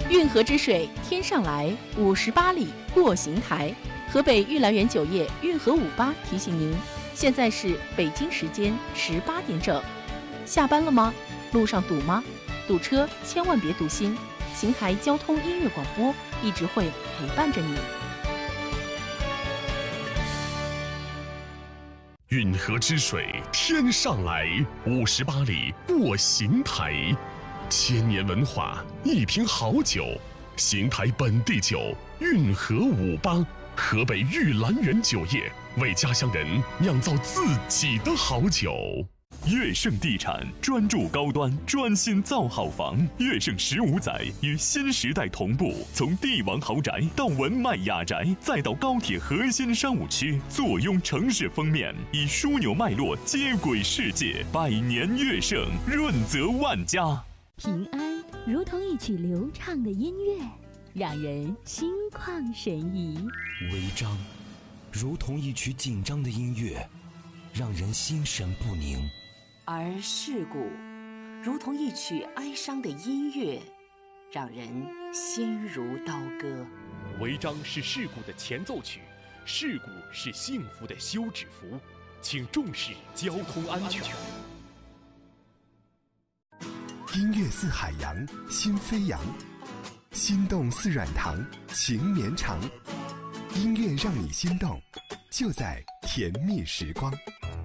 运河之水天上来，58里过邢台。河北玉兰园酒业运河58提醒您，现在是北京时间18点整。下班了吗？路上堵吗？堵车千万别堵心，邢台交通音乐广播一直会陪伴着你。 运河之水天上来，58里过邢台。千年文化，一瓶好酒，邢台本地酒运河58，河北玉兰园酒业为家乡人酿造自己的好酒。 悦盛地产专注高端，专心造好房。悦盛15载与新时代同步，从帝王豪宅到文迈雅宅，再到高铁核心商务区，坐拥城市封面，以枢纽脉络接轨世界。百年悦盛，润泽万家。 平安如同一曲流畅的音乐，让人心旷神怡； 违章如同一曲紧张的音乐，让人心神不宁； 而事故如同一曲哀伤的音乐，让人心如刀割。 违章是事故的前奏曲，事故是幸福的休止符，请重视交通安全。 音乐似海洋，心飞扬；心动似软糖，情绵长。音乐让你心动，就在甜蜜时光。